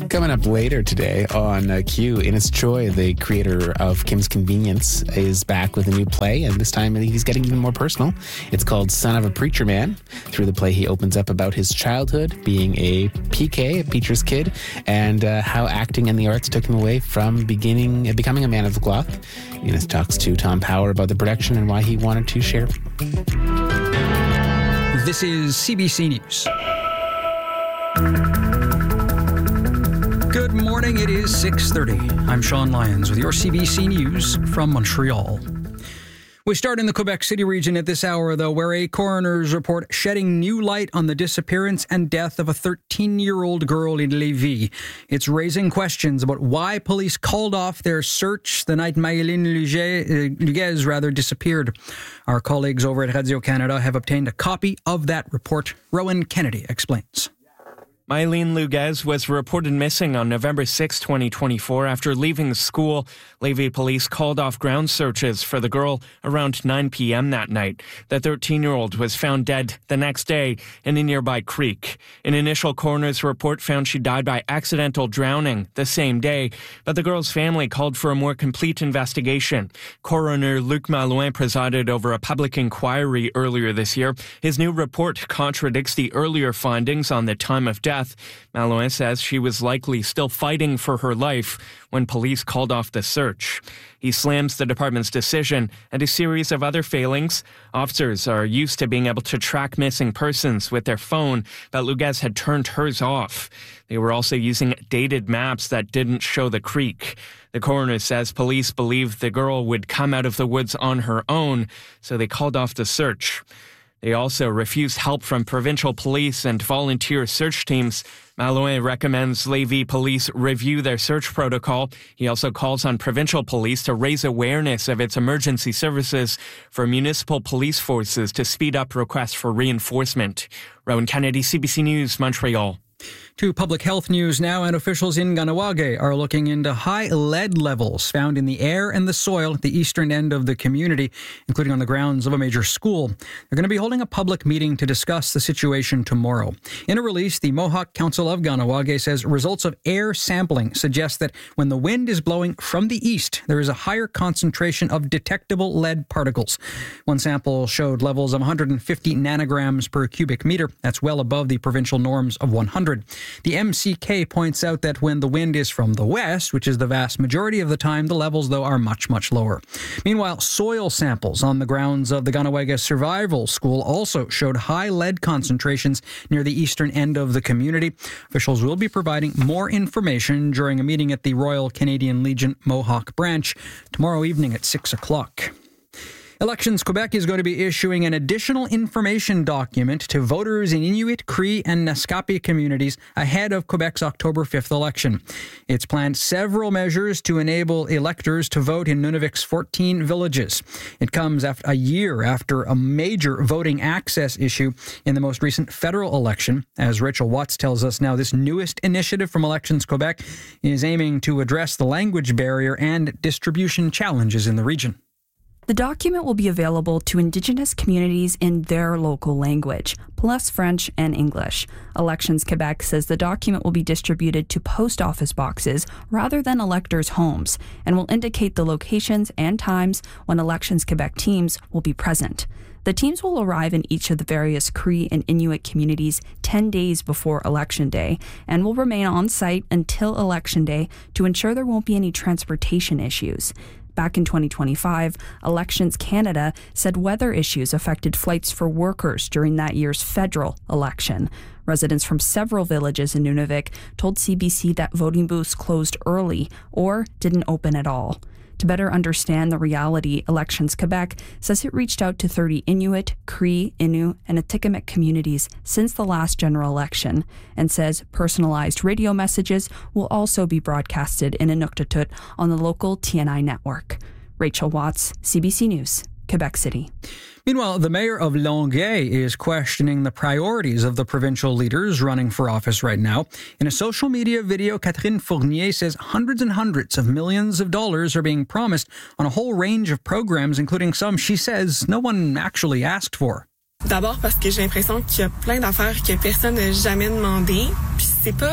Coming up later today on Q, Ines Choi, the creator of Kim's Convenience, is back with a new play, and this time he's getting even more personal. It's called Son of a Preacher Man. Through the play, he opens up about his childhood, being a PK, a preacher's kid, and how acting and the arts took him away from becoming a man of the cloth. Ines talks to Tom Power about the production and why he wanted to share. This is CBC News. Good morning, it is 6:30. I'm Sean Lyons with your CBC News from Montreal. We start in the Quebec City region at this hour, though, where a coroner's report shedding new light on the disappearance and death of a 13-year-old girl in Lévis. It's raising questions about why police called off their search the night Maëlyn Luguez disappeared. Our colleagues over at Radio-Canada have obtained a copy of that report. Rowan Kennedy explains. Maëlyn Luguez was reported missing on November 6, 2024. After leaving school, Lévis police called off ground searches for the girl around 9 p.m. that night. The 13-year-old was found dead the next day in a nearby creek. An initial coroner's report found she died by accidental drowning the same day, but the girl's family called for a more complete investigation. Coroner Luc Malouin presided over a public inquiry earlier this year. His new report contradicts the earlier findings on the time of death. Malouin says she was likely still fighting for her life when police called off the search. He slams the department's decision and a series of other failings. Officers are used to being able to track missing persons with their phone, but Luguez had turned hers off. They were also using dated maps that didn't show the creek. The coroner says police believed the girl would come out of the woods on her own, so they called off the search. They also refused help from provincial police and volunteer search teams. Malouin recommends Lévis police review their search protocol. He also calls on provincial police to raise awareness of its emergency services for municipal police forces to speed up requests for reinforcement. Rowan Kennedy, CBC News, Montreal. To public health news now, and officials in Kahnawake are looking into high lead levels found in the air and the soil at the eastern end of the community, including on the grounds of a major school. They're going to be holding a public meeting to discuss the situation tomorrow. In a release, the Mohawk Council of Kahnawake says results of air sampling suggest that when the wind is blowing from the east, there is a higher concentration of detectable lead particles. One sample showed levels of 150 nanograms per cubic meter. That's well above the provincial norms of 100. The MCK points out that when the wind is from the west, which is the vast majority of the time, the levels, though, are much, much lower. Meanwhile, soil samples on the grounds of the Kahnawake Survival School also showed high lead concentrations near the eastern end of the community. Officials will be providing more information during a meeting at the Royal Canadian Legion Mohawk branch tomorrow evening at 6 o'clock. Elections Quebec is going to be issuing an additional information document to voters in Inuit, Cree, and Naskapi communities ahead of Quebec's October 5th election. It's planned several measures to enable electors to vote in Nunavut's 14 villages. It comes after a year after a major voting access issue in the most recent federal election. As Rachel Watts tells us now, this newest initiative from Elections Quebec is aiming to address the language barrier and distribution challenges in the region. The document will be available to Indigenous communities in their local language, plus French and English. Elections Quebec says the document will be distributed to post office boxes rather than electors' homes and will indicate the locations and times when Elections Quebec teams will be present. The teams will arrive in each of the various Cree and Inuit communities 10 days before Election Day and will remain on site until Election Day to ensure there won't be any transportation issues. Back in 2025, Elections Canada said weather issues affected flights for workers during that year's federal election. Residents from several villages in Nunavut told CBC that voting booths closed early or didn't open at all. To better understand the reality, Elections Quebec says it reached out to 30 Inuit, Cree, Innu, and Atikamekw communities since the last general election, and says personalized radio messages will also be broadcasted in Inuktitut on the local TNI network. Rachel Watts, CBC News, Quebec City. Meanwhile, the mayor of Longueuil is questioning the priorities of the provincial leaders running for office right now. In a social media video, Catherine Fournier says hundreds and hundreds of millions of dollars are being promised on a whole range of programs, including some she says no one actually asked for. D'abord parce que j'ai l'impression qu'il y a plein d'affaires que personne n'a jamais demandé. Puis c'est pas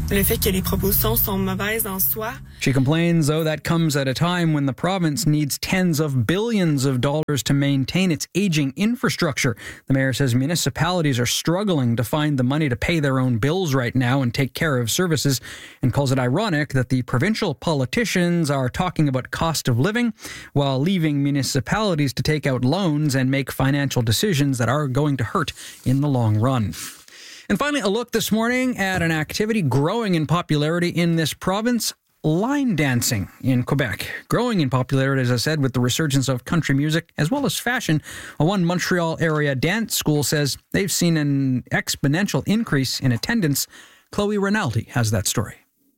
Le fait que les propositions sont mauvaises en soi. She complains, though, that comes at a time when the province needs tens of billions of dollars to maintain its aging infrastructure. The mayor says municipalities are struggling to find the money to pay their own bills right now and take care of services, and calls it ironic that the provincial politicians are talking about cost of living while leaving municipalities to take out loans and make financial decisions that are going to hurt in the long run. And finally, a look this morning at an activity growing in popularity in this province, line dancing in Quebec. Growing in popularity, as I said, with the resurgence of country music as well as fashion. One Montreal area dance school says they've seen an exponential increase in attendance. Chloe Rinaldi has that story.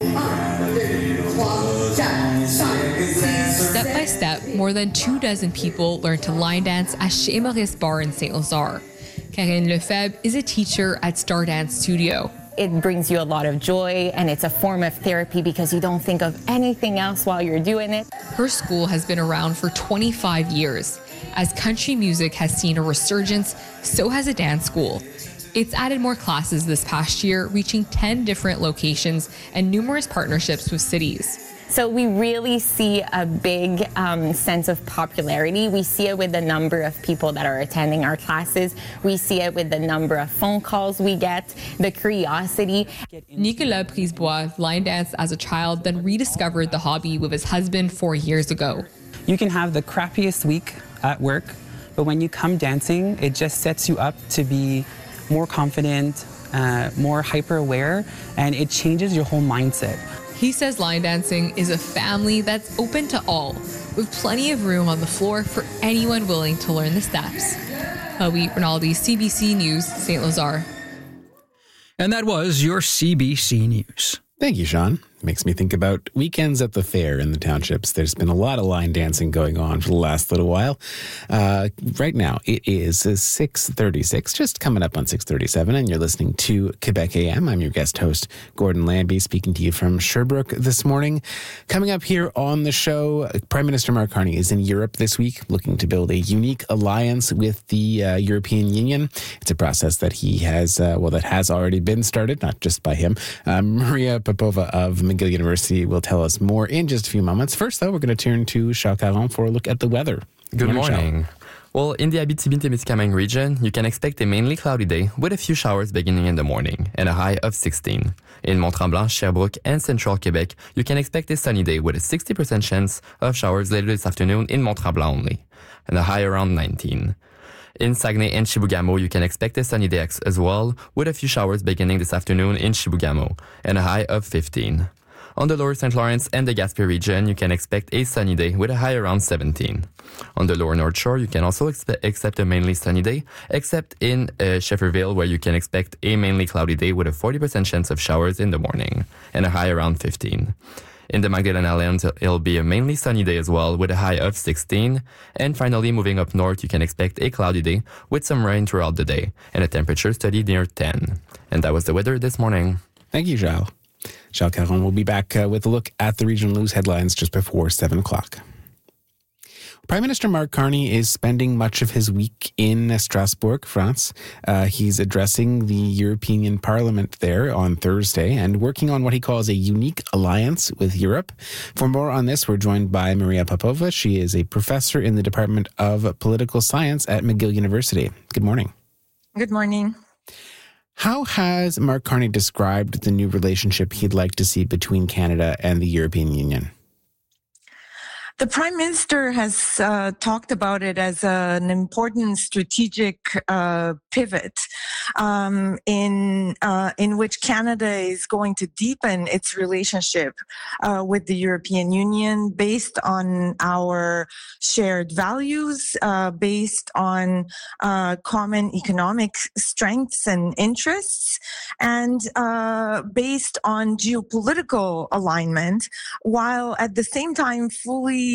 Step by step, more than 24 people learn to line dance at Chez Maurice Bar in St. Lazare. Karine Lefebvre is a teacher at Star Dance Studio. It brings you a lot of joy, and it's a form of therapy because you don't think of anything else while you're doing it. Her school has been around for 25 years. As country music has seen a resurgence, so has a dance school. It's added more classes this past year, reaching 10 different locations and numerous partnerships with cities. So we really see a big sense of popularity. We see it with the number of people that are attending our classes. We see it with the number of phone calls we get, the curiosity. Nicolas Brisebois line danced as a child, then rediscovered the hobby with his husband 4 years ago. You can have the crappiest week at work, but when you come dancing, it just sets you up to be more confident, more hyper-aware, and it changes your whole mindset. He says line dancing is a family that's open to all, with plenty of room on the floor for anyone willing to learn the steps. Chloe Rinaldi, CBC News, St. Lazare. And that was your CBC News. Thank you, Sean. Makes me think about weekends at the fair in the townships. There's been a lot of line dancing going on for the last little while. Right now, it is 6:36, just coming up on 6:37, and you're listening to Quebec AM. I'm your guest host, Gordon Lambie, speaking to you from Sherbrooke this morning. Coming up here on the show, Prime Minister Mark Carney is in Europe this week, looking to build a unique alliance with the European Union. It's a process that he has, that has already been started, not just by him. Maria Popova of McGill University will tell us more in just a few moments. First, though, we're going to turn to Charles Caron for a look at the weather. Good morning. Well, in the Abitibi-Témiscamingue region, you can expect a mainly cloudy day with a few showers beginning in the morning and a high of 16. In Mont-Tremblant, Sherbrooke, and Central Quebec, you can expect a sunny day with a 60% chance of showers later this afternoon in Mont-Tremblant only, and a high around 19. In Saguenay and Chibougamau, you can expect a sunny day as well, with a few showers beginning this afternoon in Chibougamau, and a high of 15. On the lower St. Lawrence and the Gaspé region, you can expect a sunny day with a high around 17. On the lower North Shore, you can also expect a mainly sunny day, except in Shefferville, where you can expect a mainly cloudy day with a 40% chance of showers in the morning, and a high around 15. In the Magdalena Islands, it'll be a mainly sunny day as well, with a high of 16. And finally, moving up north, you can expect a cloudy day with some rain throughout the day, and a temperature steady near 10. And that was the weather this morning. Thank you, Charles. Charles Caron will be back with a look at the regional news headlines just before 7 o'clock. Prime Minister Mark Carney is spending much of his week in Strasbourg, France. He's addressing the European Parliament there on Thursday and working on what he calls a unique alliance with Europe. For more on this, we're joined by Maria Popova. She is a professor in the Department of Political Science at McGill University. Good morning. Good morning. How has Mark Carney described the new relationship he'd like to see between Canada and the European Union? The Prime Minister has talked about it as an important strategic pivot in which Canada is going to deepen its relationship with the European Union based on our shared values, based on common economic strengths and interests, and based on geopolitical alignment, while at the same time fully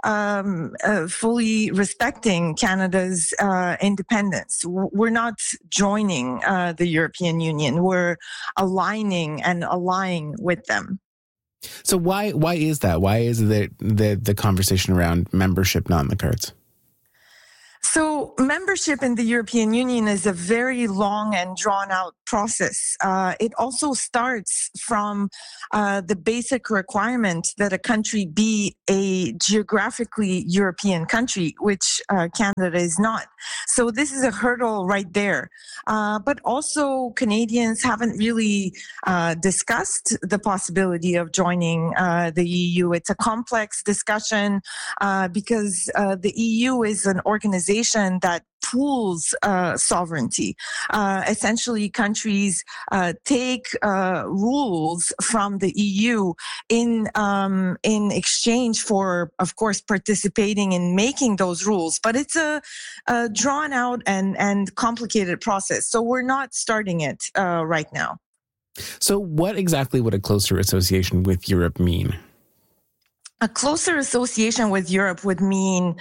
respecting Canada's independence. We're not joining the European Union. We're aligning and allying with them. So why is that? Why is the conversation around membership not in the cards? So membership in the European Union is a very long and drawn out process. It also starts from the basic requirement that a country be a geographically European country, which Canada is not. So this is a hurdle right there. But also Canadians haven't really discussed the possibility of joining the EU. It's a complex discussion because the EU is an organization that pools sovereignty. Essentially, countries take rules from the EU in exchange for, of course, participating in making those rules. But it's a drawn out and complicated process. So we're not starting it right now. So what exactly would a closer association with Europe mean? A closer association with Europe would mean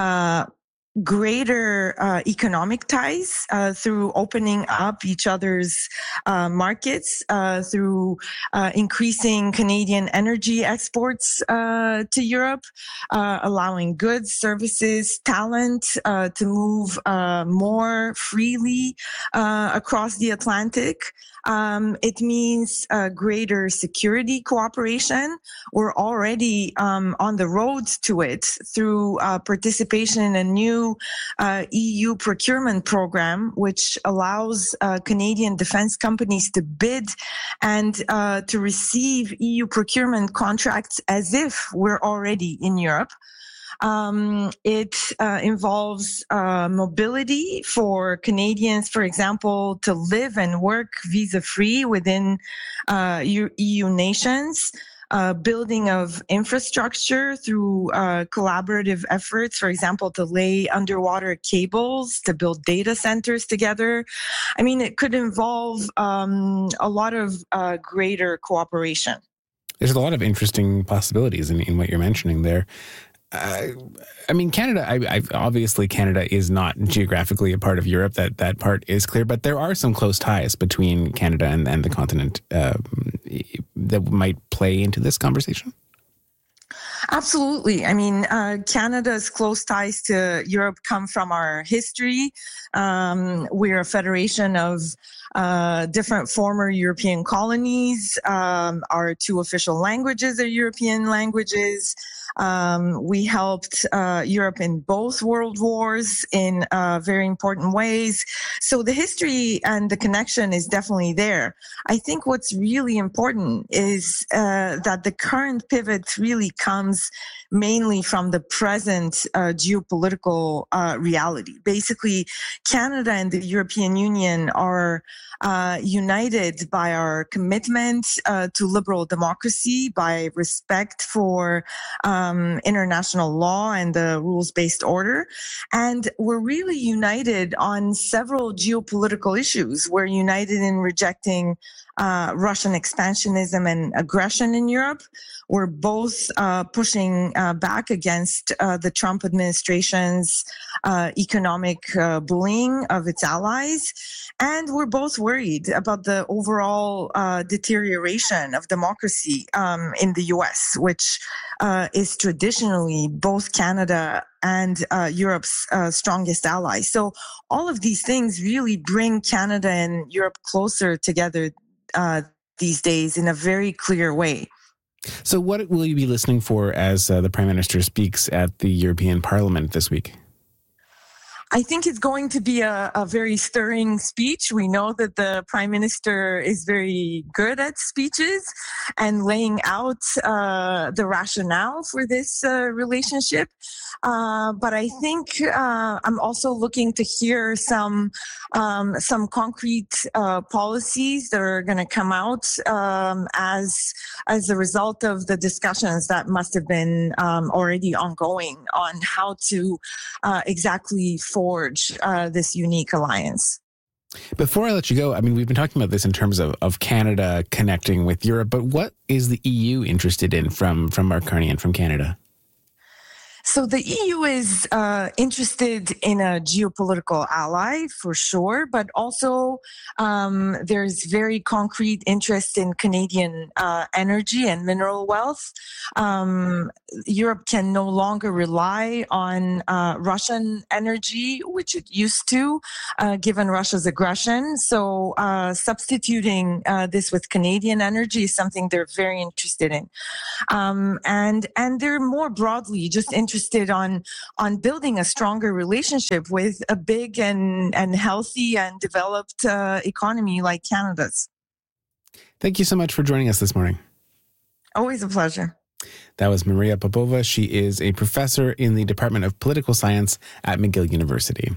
greater economic ties through opening up each other's markets, through increasing Canadian energy exports to Europe, allowing goods, services, talent to move more freely across the Atlantic. It means greater security cooperation. We're already on the road to it through participation in a new EU procurement program, which allows Canadian defense companies to bid and to receive EU procurement contracts as if we're already in Europe. It involves mobility for Canadians, for example, to live and work visa-free within EU nations. Building of infrastructure through collaborative efforts, for example, to lay underwater cables, to build data centers together. I mean, it could involve a lot of greater cooperation. There's a lot of interesting possibilities in what you're mentioning there. I mean, Canada, obviously Canada is not geographically a part of Europe. That part is clear, but there are some close ties between Canada and the continent that might play into this conversation. Absolutely. I mean, Canada's close ties to Europe come from our history. We're a federation of different former European colonies. Our two official languages are European languages. We helped Europe in both world wars in very important ways. So the history and the connection is definitely there. I think what's really important is that the current pivot really comes mainly from the present geopolitical reality. Basically, Canada and the European Union are united by our commitment to liberal democracy, by respect for international law and the rules-based order. And we're really united on several geopolitical issues. We're united in rejecting Russian expansionism and aggression in Europe. We're both pushing back against the Trump administration's economic bullying of its allies. And we're both worried about the overall deterioration of democracy in the U.S., which is traditionally both Canada and Europe's strongest ally. So all of these things really bring Canada and Europe closer together these days in a very clear way. So what will you be listening for as the Prime Minister speaks at the European Parliament this week? I think it's going to be a very stirring speech. We know that the Prime Minister is very good at speeches and laying out the rationale for this relationship. But I think I'm also looking to hear some concrete policies that are going to come out as a result of the discussions that must have been already ongoing on how to exactly forge this unique alliance. Before I let you go, I mean, we've been talking about this in terms of Canada connecting with Europe, but what is the EU interested in from Marc Carney and from Canada? So the EU is interested in a geopolitical ally for sure, but also there's very concrete interest in Canadian energy and mineral wealth. Europe can no longer rely on Russian energy, which it used to, given Russia's aggression. So substituting this with Canadian energy is something they're very interested in. And they're more broadly just interested on building a stronger relationship with a big and healthy and developed economy like Canada's. Thank you so much for joining us this morning. Always a pleasure. That was Maria Popova. She is a professor in the Department of Political Science at McGill University.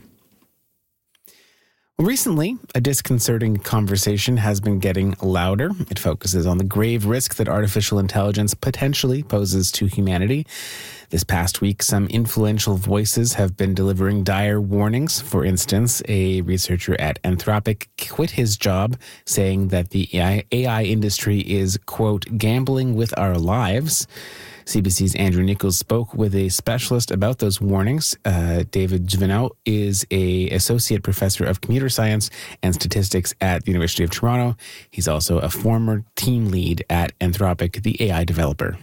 Well, recently, a disconcerting conversation has been getting louder. It focuses on the grave risk that artificial intelligence potentially poses to humanity. This past week, some influential voices have been delivering dire warnings. For instance, a researcher at Anthropic quit his job, saying that the AI industry is, quote, gambling with our lives. CBC's Andrew Nichols spoke with a specialist about those warnings. David Juvenot is an associate professor of computer science and statistics at the University of Toronto. He's also a former team lead at Anthropic, the AI developer.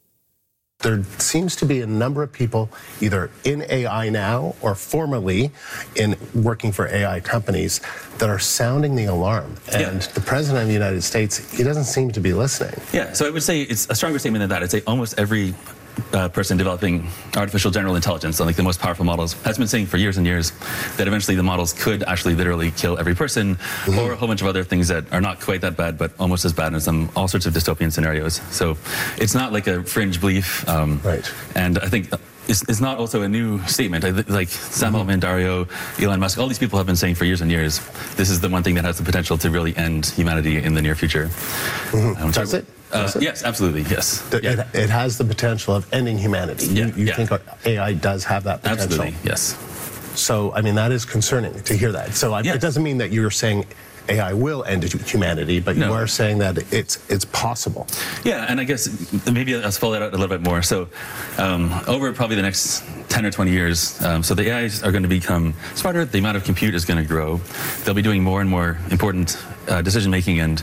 There seems to be a number of people either in AI now or formerly in working for AI companies that are sounding the alarm. And the president of the United States, he doesn't seem to be listening. Yeah, so I would say it's a stronger statement than that. I'd say almost every person developing artificial general intelligence, like the most powerful models, has been saying for years and years that eventually the models could actually literally kill every person, or a whole bunch of other things that are not quite that bad, but almost as bad as them, all sorts of dystopian scenarios. So it's not like a fringe belief. Right. And I think it's not also a new statement. Like Sam Altman, Dario, Elon Musk, all these people have been saying for years and years, this is the one thing that has the potential to really end humanity in the near future. Does it? Yes, absolutely, yes. It has the potential of ending humanity. You think AI does have that potential? Absolutely, yes. So, I mean, that is concerning to hear that. So it doesn't mean that you're saying AI will end humanity, but you are saying that it's possible. Yeah, and I guess maybe I'll spell that out a little bit more. So over probably the next 10 or 20 years, so the AIs are going to become smarter, the amount of compute is going to grow, they'll be doing more and more important decision-making and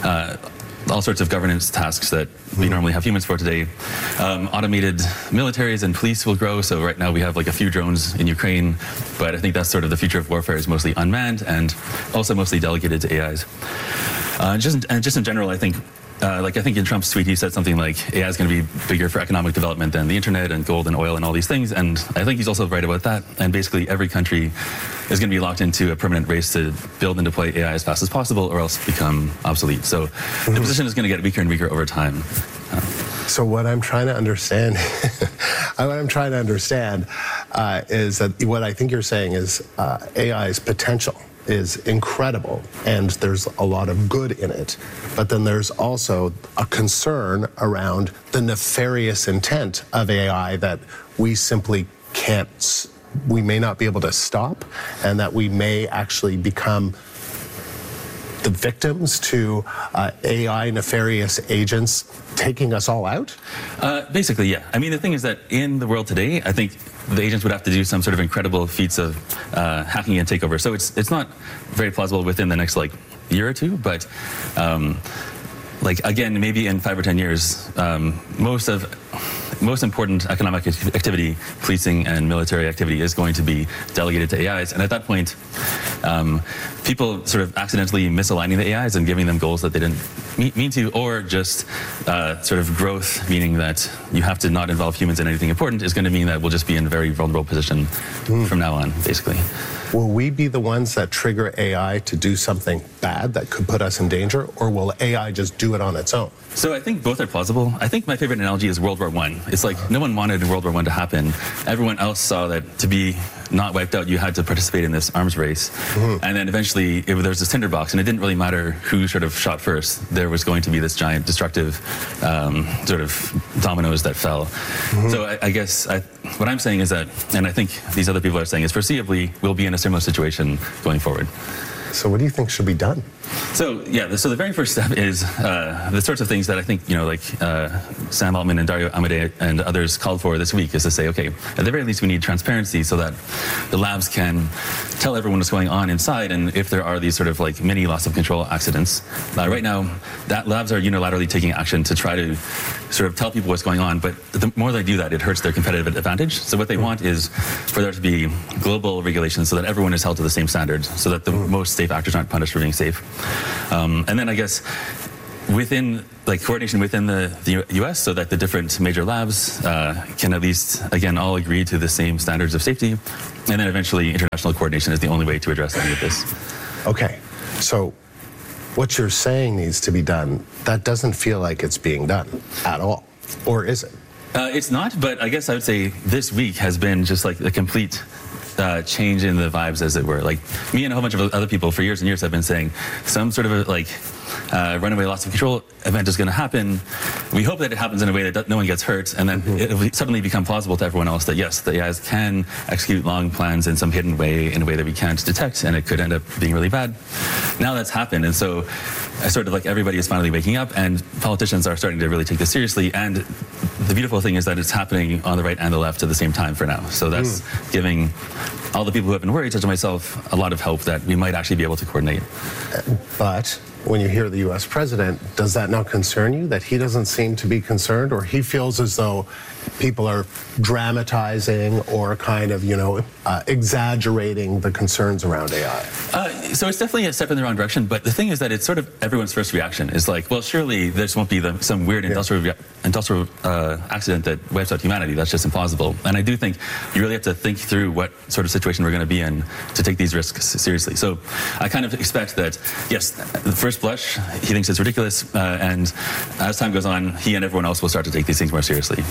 all sorts of governance tasks that we normally have humans for today. Automated militaries and police will grow. So right now we have like a few drones in Ukraine, but I think that's sort of the future of warfare is mostly unmanned and also mostly delegated to AIs. Just in general, I think I think in Trump's tweet, he said something like AI is going to be bigger for economic development than the internet and gold and oil and all these things. And I think he's also right about that. And basically every country is going to be locked into a permanent race to build and deploy AI as fast as possible or else become obsolete. So the position is going to get weaker and weaker over time. So what I'm trying to understand, is that what I think you're saying is AI's potential is incredible, and there's a lot of good in it. But then there's also a concern around the nefarious intent of AI that we simply we may not be able to stop, and that we may actually become the victims to AI nefarious agents taking us all out? Basically, yeah. I mean, the thing is that in the world today, I think the agents would have to do some sort of incredible feats of hacking and takeover. So it's not very plausible within the next year or two, but again, maybe in 5 or 10 years, most important economic activity, policing and military activity, is going to be delegated to AIs. And at that point, people sort of accidentally misaligning the AIs and giving them goals that they didn't mean to, or just sort of growth, meaning that you have to not involve humans in anything important, is going to mean that we'll just be in a very vulnerable position from now on, basically. Will we be the ones that trigger AI to do something bad that could put us in danger, or will AI just do it on its own? So I think both are plausible. I think my favorite analogy is World War I. It's like no one wanted World War I to happen. Everyone else saw that to be not wiped out, you had to participate in this arms race. And then eventually there was this tinderbox, and it didn't really matter who sort of shot first. There was going to be this giant destructive sort of dominoes that fell. So I guess what I'm saying is that, and I think these other people are saying, is foreseeably we'll be in a similar situation going forward. So what do you think should be done? So the very first step is the sorts of things that I think, Sam Altman and Dario Amodei and others called for this week, is to say, okay, at the very least we need transparency so that the labs can tell everyone what's going on inside, and if there are these sort of like mini loss of control accidents. Right now, that labs are unilaterally taking action to try to sort of tell people what's going on, but the more they do that, it hurts their competitive advantage. So what they want is for there to be global regulations so that everyone is held to the same standards, so that the most safe actors aren't punished for being safe. And then I guess within coordination within the U.S. so that the different major labs can at least, again, all agree to the same standards of safety. And then eventually international coordination is the only way to address any of this. Okay, so what you're saying needs to be done, that doesn't feel like it's being done at all. Or is it? It's not, but I guess I would say this week has been just like the complete change in the vibes, as it were. Like me and a whole bunch of other people for years and years have been saying some sort of runaway loss of control event is going to happen. We hope that it happens in a way that no one gets hurt, and then it'll suddenly become plausible to everyone else that yes, the AIs can execute long plans in some hidden way, in a way that we can't detect, and it could end up being really bad. Now that's happened, and so sort of like everybody is finally waking up, and politicians are starting to really take this seriously. And the beautiful thing is that it's happening on the right and the left at the same time for now. So that's giving all the people who have been worried, such as myself, a lot of hope that we might actually be able to coordinate. But when you hear the U.S. president, does that not concern you, that he doesn't seem to be concerned, or he feels as though people are dramatizing or kind of, exaggerating the concerns around AI? So it's definitely a step in the wrong direction, but the thing is that it's sort of everyone's first reaction is like, well, surely this won't be some weird industrial accident that wipes out humanity. That's just implausible. And I do think you really have to think through what sort of situation we're going to be in to take these risks seriously. So I kind of expect that, yes, the first blush, he thinks it's ridiculous, and as time goes on, he and everyone else will start to take these things more seriously.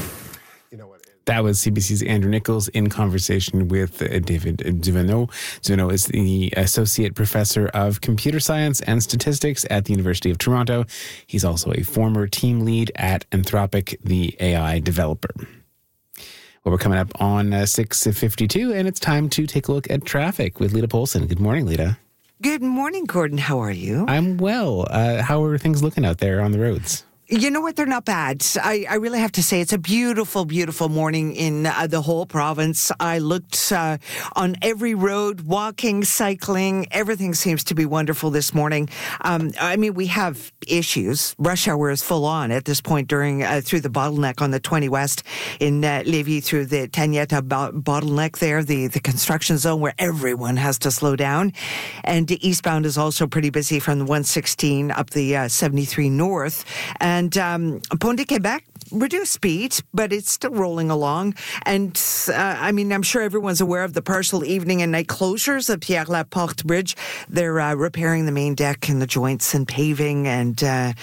That was CBC's Andrew Nichols in conversation with David Duveneau. Duveneau is the Associate Professor of Computer Science and Statistics at the University of Toronto. He's also a former team lead at Anthropic, the AI developer. Well, we're coming up on 6:52, and it's time to take a look at traffic with Lita Polson. Good morning, Lita. Good morning, Gordon. How are you? I'm well. How are things looking out there on the roads? You know what? They're not bad. I really have to say it's a beautiful, beautiful morning in the whole province. I looked on every road, walking, cycling. Everything seems to be wonderful this morning. We have issues. Rush hour is full on at this point through the bottleneck on the 20 West in Lévis, through the Taniata bottleneck there, the construction zone where everyone has to slow down. And eastbound is also pretty busy from the 116 up the 73 North. And Pont de Québec, reduced speed, but it's still rolling along. And I'm sure everyone's aware of the partial evening and night closures of Pierre Laporte Bridge. They're repairing the main deck and the joints and paving. And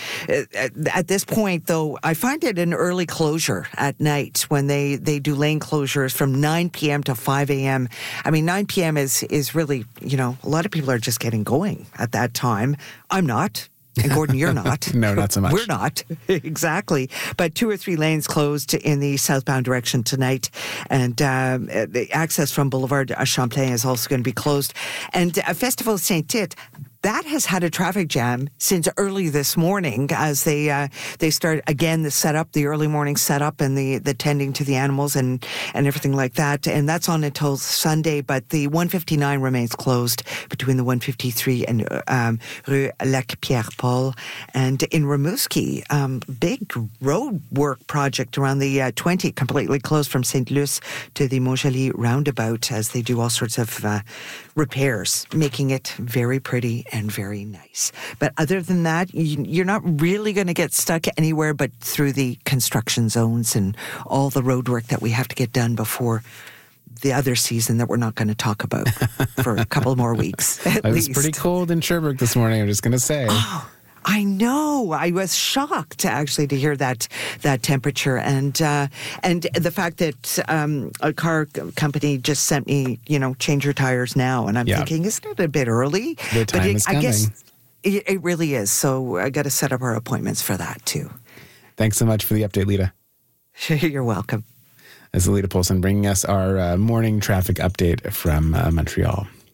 at this point, though, I find it an early closure at night when they do lane closures from 9 p.m. to 5 a.m. 9 p.m. is really, a lot of people are just getting going at that time. I'm not. And Gordon, you're not. No, not so much. We're not. Exactly. But 2 or 3 lanes closed in the southbound direction tonight. And the access from Boulevard Champlain is also going to be closed. And Festival Saint-Tite, that has had a traffic jam since early this morning as they start again the early morning setup and the tending to the animals and everything like that. And that's on until Sunday, but the 159 remains closed between the 153 and Rue Lac Pierre Paul. And in Rimouski, big road work project around the 20 completely closed from St. Luce to the Montjoly roundabout as they do all sorts of repairs, making it very pretty and very nice. But other than that, you're not really going to get stuck anywhere but through the construction zones and all the road work that we have to get done before the other season that we're not going to talk about for a couple more weeks at least. It was pretty cold in Sherbrooke this morning, I'm just going to say. Oh, I know. I was shocked actually to hear that temperature, and the fact that a car company just sent me, change your tires now, and I'm thinking, isn't it a bit early? The time is coming. I guess it really is. So I got to set up our appointments for that too. Thanks so much for the update, Lita. You're welcome. This is Lita Polson bringing us our morning traffic update from Montreal.